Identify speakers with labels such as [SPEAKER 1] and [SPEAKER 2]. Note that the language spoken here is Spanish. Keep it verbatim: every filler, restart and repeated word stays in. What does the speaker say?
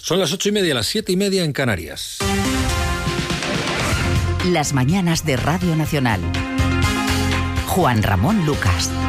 [SPEAKER 1] Son las ocho y media, las siete y media en Canarias.
[SPEAKER 2] Las mañanas de Radio Nacional. Juan Ramón Lucas.